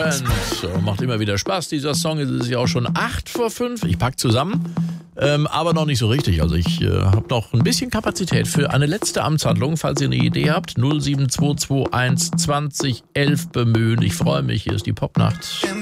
Current. So, macht immer wieder Spaß, dieser Song. Es ist ja auch schon 8:05. Ich pack zusammen, aber noch nicht so richtig. Also ich habe noch ein bisschen Kapazität für eine letzte Amtshandlung. Falls ihr eine Idee habt, 07221 20 11 bemühen. Ich freue mich. Hier ist die Popnacht.